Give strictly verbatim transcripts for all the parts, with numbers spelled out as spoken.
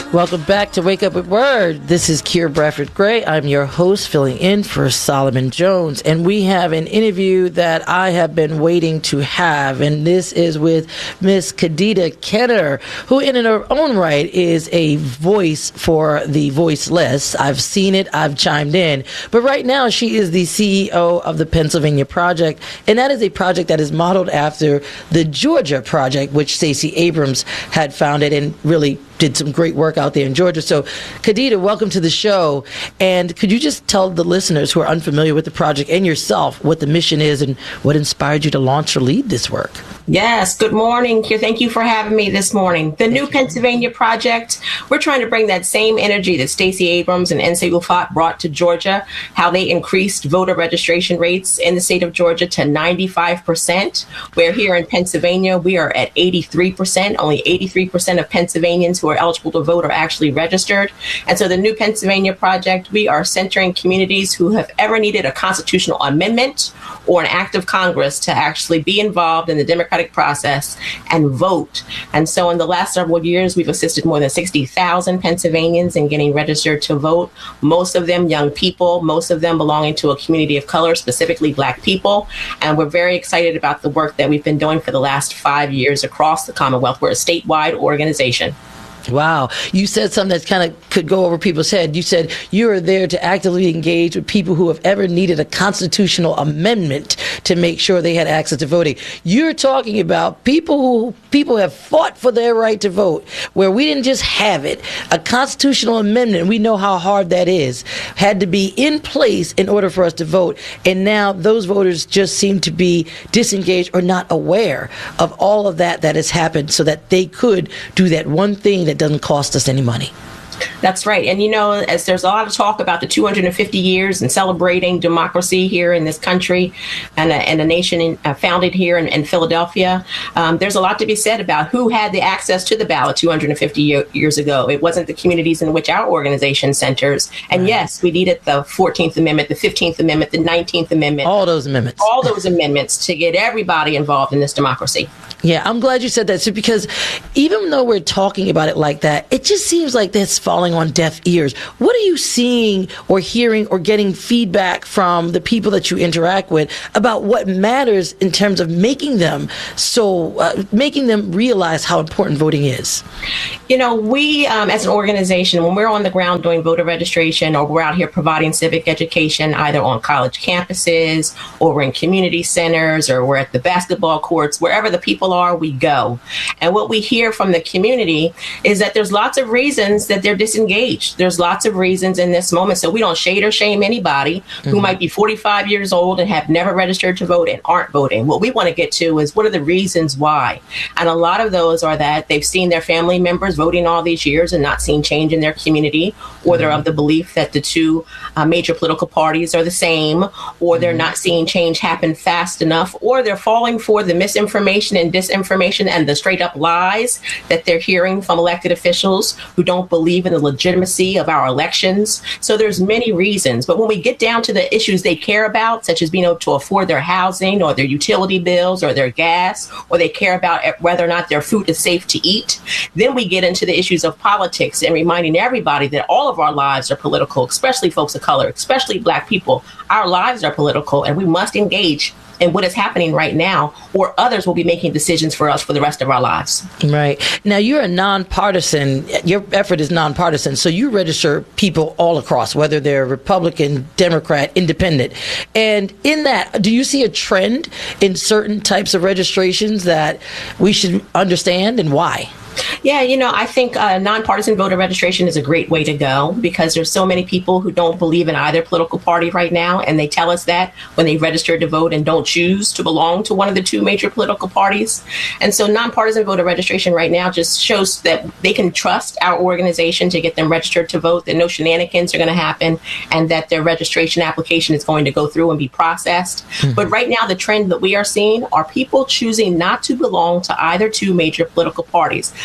Welcome back to Wake Up with Word. This is Keir Bradford Gray. I'm your host, filling in for Solomon Jones. And we have an interview that I have been waiting to have. And this is with Miss Khadija Kenner, who in her own right is a voice for the voiceless. I've seen it. I've chimed in. But right now, she is the C E O of the Pennsylvania Project. And that is a project that is modeled after the Georgia Project, which Stacey Abrams had founded and really did some great work out there in Georgia. So, Khadija, welcome to the show. And could you just tell the listeners who are unfamiliar with the project and yourself what the mission is and what inspired you to launch or lead this work? Yes. Good morning. Thank you for having me this morning. The New Pennsylvania Project, we're trying to bring that same energy that Stacey Abrams and N C Lufat brought to Georgia, how they increased voter registration rates in the state of Georgia to ninety-five percent, where here in Pennsylvania, we are at eighty-three percent. Only eighty-three percent of Pennsylvanians who are eligible to vote are actually registered. And so the New Pennsylvania Project, we are centering communities who have ever needed a constitutional amendment or an act of Congress to actually be involved in the democratic process and vote. And so in the last several years, we've assisted more than sixty thousand Pennsylvanians in getting registered to vote, most of them young people, most of them belonging to a community of color, specifically Black people. And we're very excited about the work that we've been doing for the last five years across the Commonwealth. We're a statewide organization. Wow. You said something that kind of could go over people's head. You said you are there to actively engage with people who have ever needed a constitutional amendment to make sure they had access to voting. You're talking about people who people have fought for their right to vote, where we didn't just have it. A constitutional amendment, we know how hard that is, had to be in place in order for us to vote. And now those voters just seem to be disengaged or not aware of all of that that has happened so that they could do that one thing that doesn't cost us any money. That's right. And, you know, as there's a lot of talk about the two hundred fifty years and celebrating democracy here in this country and a, and a nation in, uh, founded here in, in Philadelphia, um, there's a lot to be said about who had the access to the ballot two hundred fifty year, years ago. It wasn't the communities in which our organization centers. And right. Yes, we needed the fourteenth Amendment, the fifteenth Amendment, the nineteenth Amendment. All those amendments. All those amendments to get everybody involved in this democracy. Yeah, I'm glad you said that, so because even though we're talking about it like that, it just seems like that's falling on deaf ears. What are you seeing or hearing or getting feedback from the people that you interact with about what matters in terms of making them so, uh, making them realize how important voting is? You know, we um, as an organization, when we're on the ground doing voter registration or we're out here providing civic education, either on college campuses or we're in community centers or we're at the basketball courts, wherever the people are, we go. And what we hear from the community is that there's lots of reasons that they're disengaged. There's lots of reasons in this moment. So we don't shade or shame anybody mm-hmm. who might be forty-five years old and have never registered to vote and aren't voting. What we want to get to is what are the reasons why? And a lot of those are that they've seen their family members voting all these years and not seen change in their community, or they're of the belief that the two uh, major political parties are the same, or they're not seeing change happen fast enough, or they're falling for the misinformation and disinformation and the straight up lies that they're hearing from elected officials who don't believe in the legitimacy of our elections. So there's many reasons. But when we get down to the issues they care about, such as being able to afford their housing or their utility bills or their gas, or they care about whether or not their food is safe to eat, then we get into the issues of politics and reminding everybody that all of our lives are political, especially folks of color, especially Black people. Our lives are political and we must engage in what is happening right now, or others will be making decisions for us for the rest of our lives. Right. Now, you're a nonpartisan, your effort is nonpartisan, so you register people all across, whether they're Republican, Democrat, Independent. And in that, do you see a trend in certain types of registrations that we should understand, and why? Yeah, you know, I think uh, nonpartisan voter registration is a great way to go because there's so many people who don't believe in either political party right now. And they tell us that when they register to vote and don't choose to belong to one of the two major political parties. And so nonpartisan voter registration right now just shows that they can trust our organization to get them registered to vote, that no shenanigans are going to happen, and that their registration application is going to go through and be processed. Mm-hmm. But right now, the trend that we are seeing are people choosing not to belong to either two major political parties.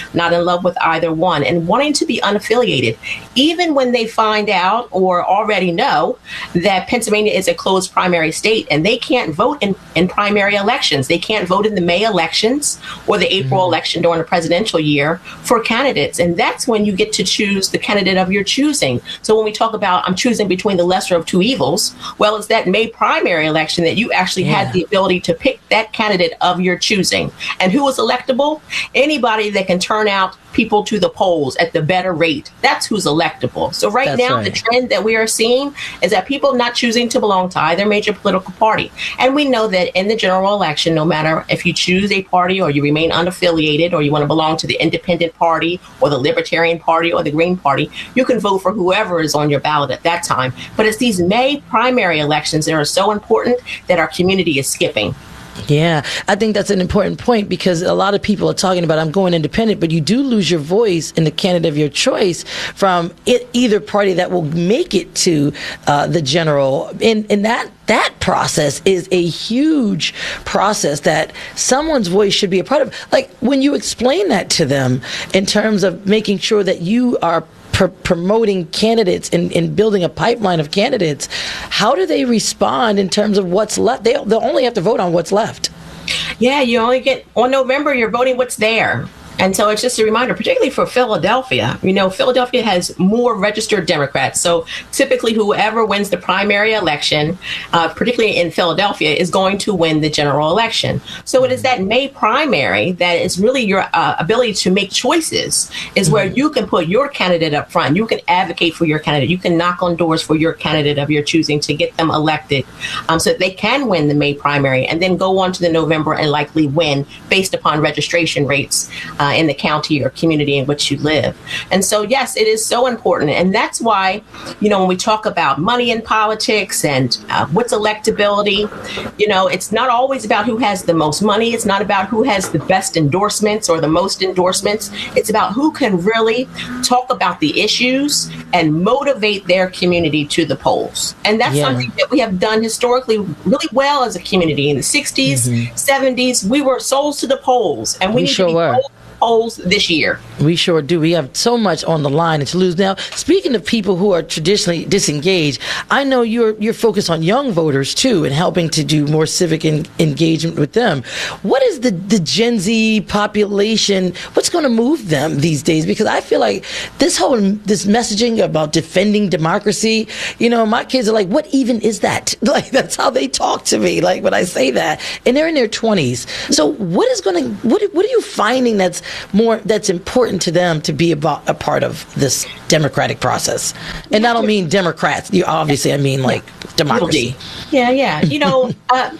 not in love with either one, and wanting to be unaffiliated, even when they find out or already know that Pennsylvania is a closed primary state and they can't vote in, in primary elections. They can't vote in the May elections or the April mm-hmm. election during the presidential year for candidates. And that's when you get to choose the candidate of your choosing. So when we talk about I'm choosing between the lesser of two evils, well, it's that May primary election that you actually yeah. had the ability to pick that candidate of your choosing. And who was electable? Anybody that can turn out people to the polls at the better rate. That's who's electable. So right That's now, right. the trend that we are seeing is that people not choosing to belong to either major political party. And we know that in the general election, no matter if you choose a party or you remain unaffiliated or you want to belong to the independent party or the Libertarian Party or the Green Party, you can vote for whoever is on your ballot at that time. But it's these May primary elections that are so important that our community is skipping. Yeah, I think that's an important point because a lot of people are talking about I'm going independent, but you do lose your voice in the candidate of your choice from it, either party that will make it to uh, the general. And, and that that process is a huge process that someone's voice should be a part of. Like when you explain that to them in terms of making sure that you are Pr- promoting candidates and, and building a pipeline of candidates, how do they respond in terms of what's left? They, they'll only have to vote on what's left. Yeah, you only get, on November, you're voting what's there. And so it's just a reminder, particularly for Philadelphia. You know, Philadelphia has more registered Democrats. So typically whoever wins the primary election, uh, particularly in Philadelphia, is going to win the general election. So it is that May primary that is really your uh, ability to make choices, is where you can put your candidate up front. You can advocate for your candidate. You can knock on doors for your candidate of your choosing to get them elected um, so that they can win the May primary and then go on to the November and likely win based upon registration rates Uh, in the county or community in which you live. And so, yes, it is so important. And that's why, you know, when we talk about money in politics and uh, what's electability, you know, it's not always about who has the most money. It's not about who has the best endorsements or the most endorsements. It's about who can really talk about the issues and motivate their community to the polls. And that's yeah. something that we have done historically really well as a community. In the sixties, mm-hmm. seventies, we were souls to the polls, and we, we need sure to be were. polls this year. We sure do. We have so much on the line to lose. Now, speaking of people who are traditionally disengaged, I know you're you're focused on young voters too and helping to do more civic en- engagement with them. What is the, the Gen Z population? What's going to move them these days? Because I feel like this whole this messaging about defending democracy, you know, my kids are like, what even is that? Like, that's how they talk to me. Like when I say that, and they're in their twenties. So what is going to what what are you finding that's more that's important to them to be about a part of this democratic process? And I don't mean Democrats. You obviously, I mean like democracy. Yeah, yeah. You know, uh,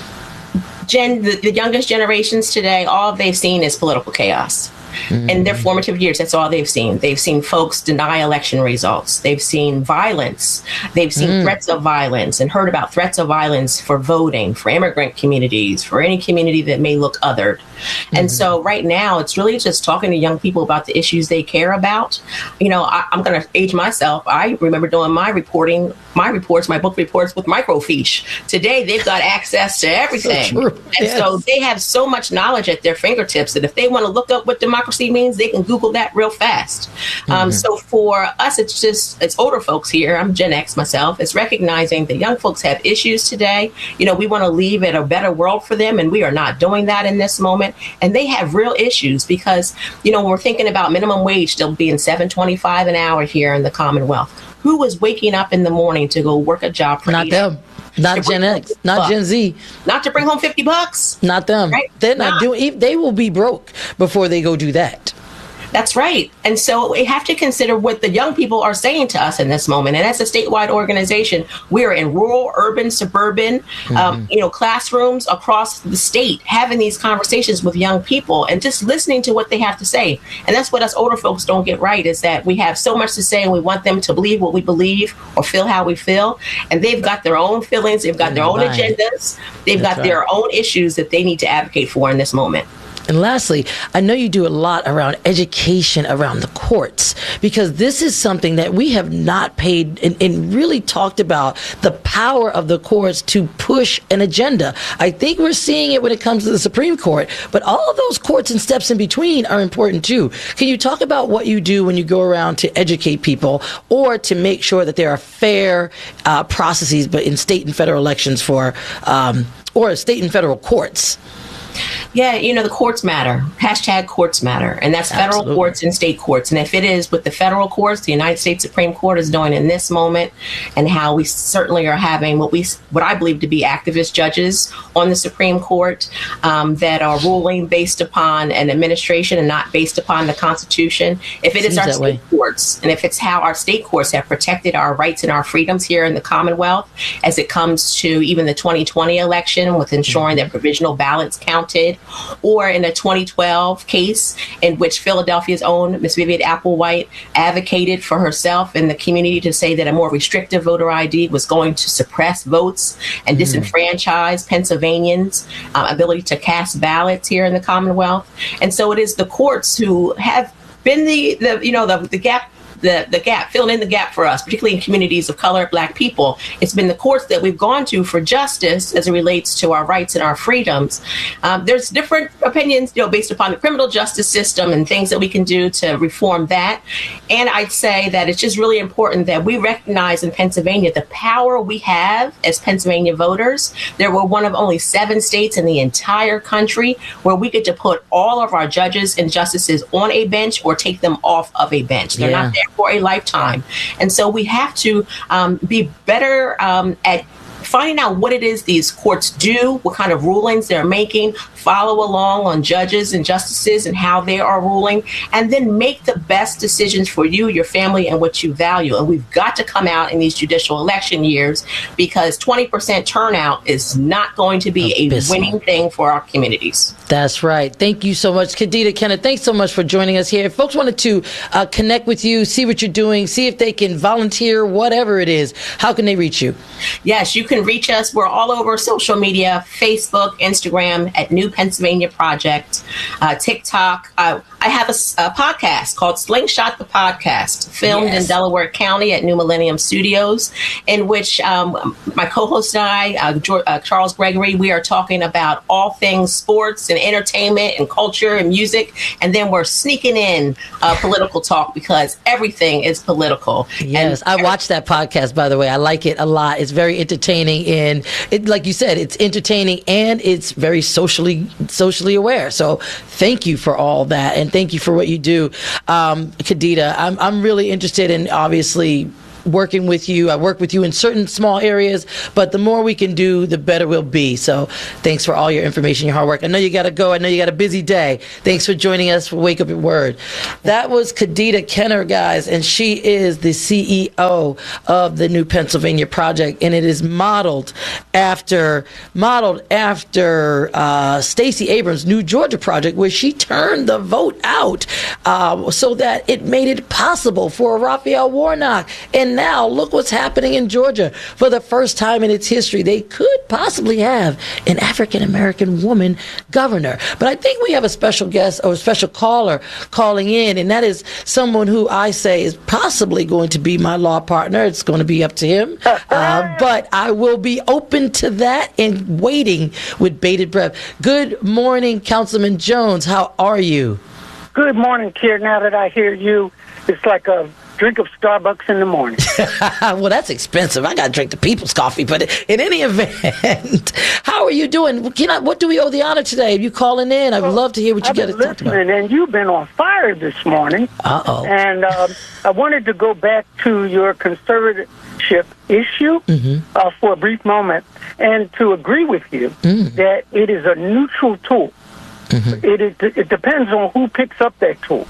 Gen the, the youngest generations today, all they've seen is political chaos. Mm-hmm. In their formative years, that's all they've seen. They've seen folks deny election results. They've seen violence. They've seen mm. threats of violence and heard about threats of violence for voting, for immigrant communities, for any community that may look othered. Mm-hmm. And so right now, it's really just talking to young people about the issues they care about. You know, I, I'm going to age myself. I remember doing my reporting, my reports, my book reports with microfiche. Today, they've got access to everything. So and yes. so they have so much knowledge at their fingertips that if they want to look up what democracy means, they can Google that real fast. Mm-hmm. Um, so for us, it's just, it's older folks here. I'm Gen X myself. It's recognizing that young folks have issues today. You know, we want to leave it a better world for them, and we are not doing that in this moment. And they have real issues because, you know, when we're thinking about minimum wage still being seven twenty-five an hour here in the Commonwealth, who was waking up in the morning to go work a job for Not eight them. Not Gen X, not bucks. Gen Z. Not to bring home fifty bucks. Not them. Right? They're not, not doing, they will be broke before they go do that. That's right. And so we have to consider what the young people are saying to us in this moment. And as a statewide organization, we are in rural, urban, suburban, mm-hmm. um, you know, classrooms across the state, having these conversations with young people and just listening to what they have to say. And that's what us older folks don't get right, is that we have so much to say and we want them to believe what we believe or feel how we feel. And they've got their own feelings. They've got their own agendas. They've got their own issues that they need to advocate for in this moment. And lastly, I know you do a lot around education around the courts, because this is something that we have not paid and, and really talked about, the power of the courts to push an agenda. I think we're seeing it when it comes to the Supreme Court, but all of those courts and steps in between are important too. Can you talk about what you do when you go around to educate people or to make sure that there are fair uh, processes, but in state and federal elections for, um, or state and federal courts? Yeah, you know, the courts matter. Hashtag courts matter. And that's federal Absolutely. Courts and state courts. And if it is with the federal courts, the United States Supreme Court is doing in this moment, and how we certainly are having what we, what I believe to be activist judges on the Supreme Court um, that are ruling based upon an administration and not based upon the Constitution. If it Seems is our that state way. courts, and if it's how our state courts have protected our rights and our freedoms here in the Commonwealth, as it comes to even the twenty twenty election with ensuring that provisional ballots counted, or in a twenty twelve case in which Philadelphia's own Miss Vivian Applewhite advocated for herself and the community to say that a more restrictive voter I D was going to suppress votes and mm. disenfranchise Pennsylvanians' uh, ability to cast ballots here in the Commonwealth. And so it is the courts who have been the, the you know, the, the gap The, the gap, filling in the gap for us, particularly in communities of color, Black people. It's been the courts that we've gone to for justice as it relates to our rights and our freedoms. Um, there's different opinions, you know, based upon the criminal justice system and things that we can do to reform that. And I'd say that it's just really important that we recognize in Pennsylvania the power we have as Pennsylvania voters. There were one of only seven states in the entire country where we get to put all of our judges and justices on a bench or take them off of a bench. They're yeah. not there for a lifetime. And so we have to um, be better um, at finding out what it is these courts do, what kind of rulings they're making, follow along on judges and justices and how they are ruling, and then make the best decisions for you, your family, and what you value. And we've got to come out in these judicial election years, because twenty percent turnout is not going to be Abysmal. a winning thing for our communities. That's right. Thank you so much, Khadijah Kenneth. Thanks so much for joining us here. If folks wanted to uh, connect with you, see what you're doing, see if they can volunteer, whatever it is, how can they reach you? Yes, you can reach us. We're all over social media, Facebook, Instagram at New Pennsylvania Project, uh, TikTok. Uh, I have a, a podcast called Slingshot the Podcast, filmed yes. in Delaware County at New Millennium Studios, in which um, my co-host and I, uh, George, uh, Charles Gregory, we are talking about all things sports and entertainment and culture and music. And then we're sneaking in uh, political talk, because everything is political. Yes, and I watched that podcast, by the way. I like it a lot. It's very entertaining, and it, like you said, it's entertaining and it's very socially socially aware. So thank you for all that, and thank you for what you do, um, Khadijah. I'm I'm really interested in obviously working with you. I work with you in certain small areas, but the more we can do, the better we'll be. So thanks for all your information, your hard work. I know you got to go. I know you got a busy day. Thanks for joining us for Wake Up Your Word. That was Khadijah Kenneth, guys, and she is the C E O of the New Pennsylvania Project, and it is modeled after modeled after uh, Stacey Abrams' New Georgia Project, where she turned the vote out uh, so that it made it possible for Raphael Warnock. And now look what's happening in Georgia. For the first time in its history, they could possibly have an African-American woman governor. But I think we have a special guest or a special caller calling in, and that is someone who I say is possibly going to be my law partner. It's going to be up to him. Uh, but I will be open to that and waiting with bated breath. Good morning, Councilman Jones. How are you? Good morning, Kier. Now that I hear you, it's like a drink of Starbucks in the morning. Well, that's expensive. I got to drink the people's coffee. But in any event, how are you doing? Can I, what do we owe the honor today? Are you calling in? I would love to hear what you I've got to been talk about. And you've been on fire this morning. Uh-oh. And uh, I wanted to go back to your conservatorship issue mm-hmm. uh, for a brief moment and to agree with you mm. that it is a neutral tool. Mm-hmm. It, it, it depends on who picks up that tool.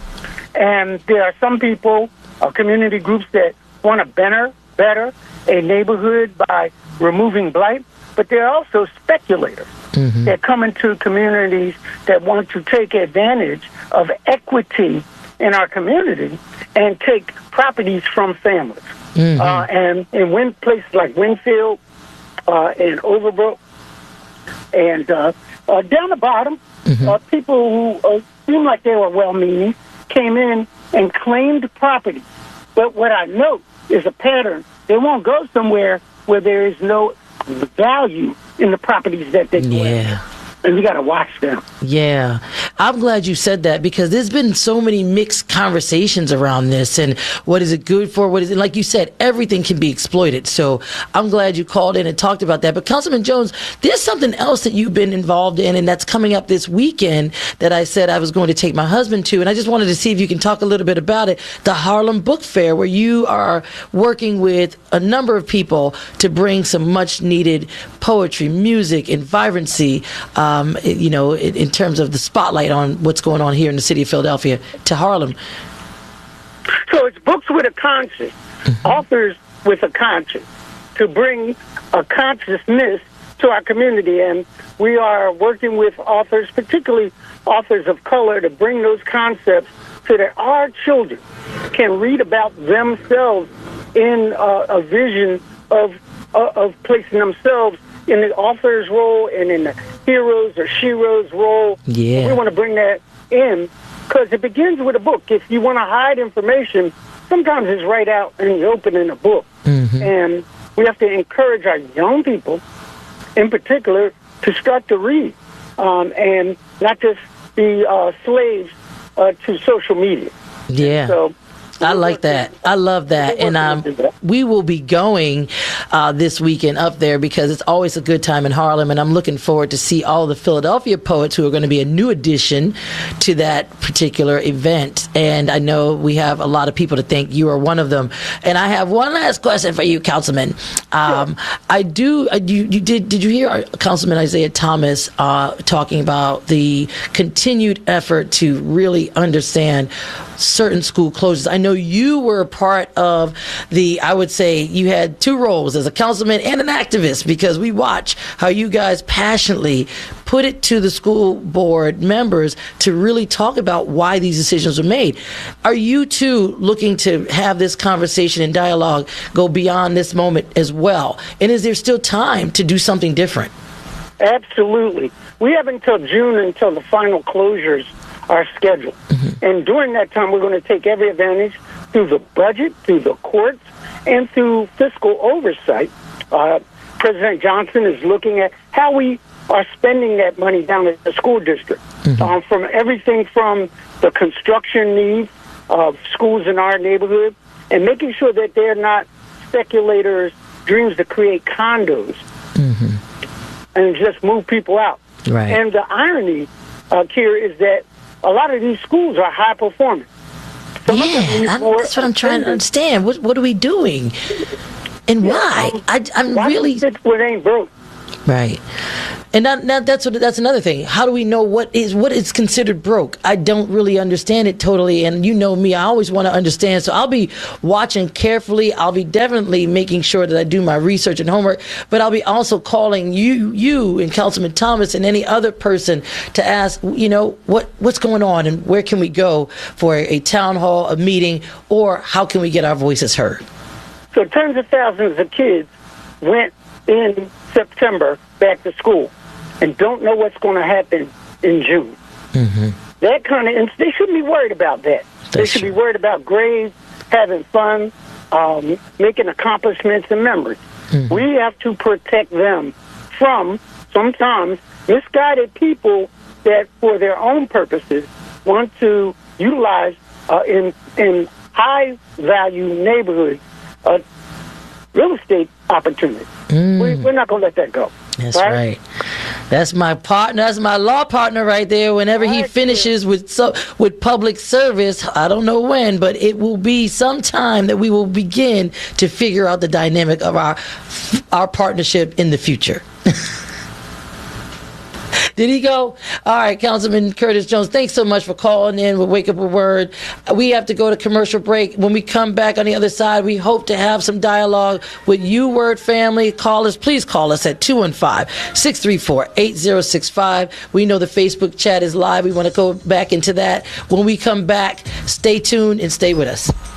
And there are some people, uh, community groups that want to better, better a neighborhood by removing blight, but there are also speculators mm-hmm. that come into communities that want to take advantage of equity in our community and take properties from families. Mm-hmm. Uh, and in wind places like Winfield uh, and Overbrook and uh, uh, down the bottom, mm-hmm. uh, people who uh, seemed like they were well-meaning came in and claimed property. But what I note is a pattern. They won't go somewhere where there is no value in the properties that they claim. Yeah. And you got to watch them. Yeah. I'm glad you said that, because there's been so many mixed conversations around this and what is it good for? What is it? Like you said, everything can be exploited. So I'm glad you called in and talked about that. But Councilman Jones, there's something else that you've been involved in, and that's coming up this weekend that I said I was going to take my husband to. And I just wanted to see if you can talk a little bit about it. The Harlem Book Fair, where you are working with a number of people to bring some much needed poetry, music, and vibrancy, um, you know, in, in terms of the spotlight on what's going on here in the city of Philadelphia to Harlem. So it's books with a conscience, mm-hmm. authors with a conscience, to bring a consciousness to our community. And we are working with authors, particularly authors of color, to bring those concepts so that our children can read about themselves in uh, a vision of uh, of placing themselves in the author's role and in the heroes or sheroes role. Yeah. We want to bring that in because it begins with a book. If you want to hide information, sometimes it's right out in the open in a book. Mm-hmm. And we have to encourage our young people, in particular, to start to read um, and not just be uh, slaves uh, to social media. Yeah. And so I like that. I love that. And um, we will be going uh, this weekend up there because it's always a good time in Harlem. And I'm looking forward to see all the Philadelphia poets who are going to be a new addition to that particular event. And I know we have a lot of people to thank. You are one of them. And I have one last question for you, Councilman. Um, sure. I do. You, you did. Did you hear Councilman Isaiah Thomas uh, talking about the continued effort to really understand certain school closures? I know you were a part of the, I would say you had two roles as a councilman and an activist, because we watch how you guys passionately put it to the school board members to really talk about why these decisions were made. Are you too looking to have this conversation and dialogue go beyond this moment as well? And is there still time to do something different? Absolutely. We have until June until the final closures are scheduled. Mm-hmm. And during that time, we're going to take every advantage through the budget, through the courts, and through fiscal oversight. Uh, President Johnson is looking at how we are spending that money down at the school district, mm-hmm. um, from everything from the construction needs of schools in our neighborhood and making sure that they're not speculators' dreams to create condos mm-hmm. and just move people out. Right. And the irony, uh, Kira, is that a lot of these schools are high performing. Some yeah, I, that's what I'm trying to understand. What what are we doing, and yeah, why? Um, I, I'm why really. What ain't broke. Right. And now, now that's what that's another thing. How do we know what is what is considered broke? I don't really understand it totally, and you know me, I always want to understand. So I'll be watching carefully. I'll be definitely making sure that I do my research and homework, but I'll be also calling you, you and Councilman Thomas and any other person to ask, you know, what what's going on and where can we go for a, a town hall, a meeting, or how can we get our voices heard? So tens of thousands of kids went in September back to school and don't know what's going to happen in June. Mm-hmm. That kind of, they shouldn't be worried about that. That's they should true. be worried about grades, having fun, um, making accomplishments and memories. Mm-hmm. We have to protect them from sometimes misguided people that, for their own purposes, want to utilize uh, in in high value neighborhoods uh, real estate opportunities. Mm. We, we're not going to let that go. That's right? right. That's my partner. That's my law partner right there. Whenever he finishes with so, with public service, I don't know when, but it will be sometime that we will begin to figure out the dynamic of our our partnership in the future. Did he go? All right, Councilman Curtis Jones, thanks so much for calling in with Wake Up a Word. We have to go to commercial break. When we come back on the other side, we hope to have some dialogue with you, Word family. Call us. Please call us at two one five, six three four, eight zero six five. We know the Facebook chat is live. We want to go back into that. When we come back, stay tuned and stay with us.